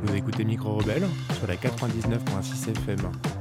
Vous écoutez Micro Rebelle sur la 99.6 FM.